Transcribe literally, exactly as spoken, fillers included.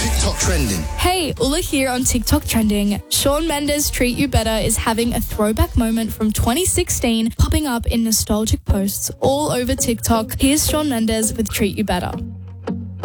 TikTok trending. Hey, Ulla here on TikTok Trending. Shawn Mendes' Treat You Better is having a throwback moment from twenty sixteen popping up in nostalgic posts all over TikTok. Here's Shawn Mendes with Treat You Better.